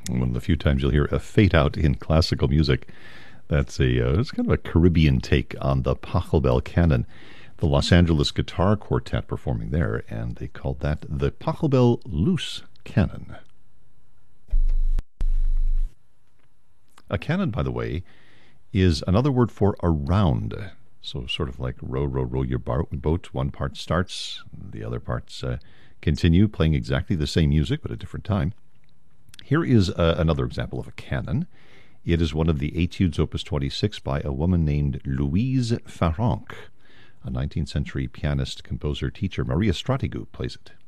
One of the few times you'll hear a fade out in classical music. That's it's kind of a Caribbean take on the Pachelbel canon. The Los Angeles Guitar Quartet performing there, and they called that the Pachelbel Loose Canon. A canon, by the way, is another word for a round. So sort of like row, row, row your boat. One part starts, the other parts continue, playing exactly the same music but a different time. Here is another example of a canon. It is one of the Etudes Opus 26 by a woman named Louise Farrenc. A 19th century pianist, composer, teacher. Maria Stratigou plays it.